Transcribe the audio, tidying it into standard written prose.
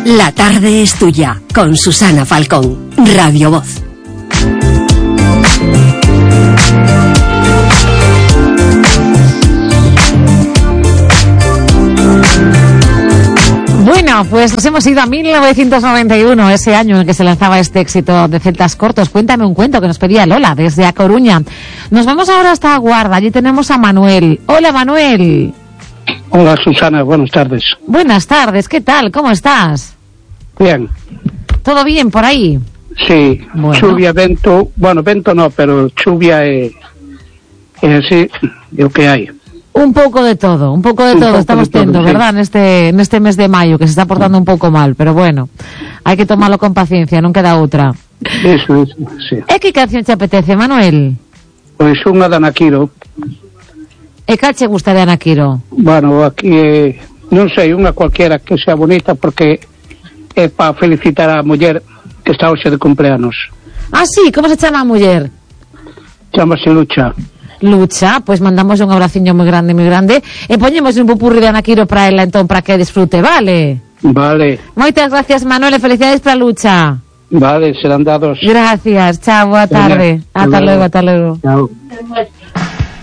La tarde es tuya, con Susana Falcón, Radio Voz. Bueno, pues nos hemos ido a 1991, ese año en el que se lanzaba este éxito de Celtas Cortos. Cuéntame un cuento que nos pedía Lola desde A Coruña. Nos vamos ahora hasta Guarda, allí tenemos a Manuel. Hola, Manuel. Hola, Susana, buenas tardes. Buenas tardes, ¿qué tal? ¿Cómo estás? Bien. ¿Todo bien por ahí? Sí, bueno. Chuvia, vento, bueno, vento no, pero chuvia es así, lo que hay. Un poco de todo estamos teniendo, sí. ¿verdad? En este mes de mayo, que se está portando un pouco mal, pero bueno, hai que tomarlo con paciencia, non queda outra. Eso, sí. E que canción te apetece, Manuel? Pois unha de Anakiro. E cal che gusta de Anakiro? Bueno, aquí non sei, unha cualquiera que sea bonita, porque é para felicitar a muller que está hoxe de cumpleanos. Ah, sí, como se chama a muller? Chámase Lucha, pues mandamos un abraciño moi grande e poñemos un pupurri de Anakiro para ela, entón, para que desfrute, vale? Vale. Moitas gracias, Manuel, e felicidades para Lucha. Vale, serán dados. Gracias, chao, boa tarde. Ata logo. Chao.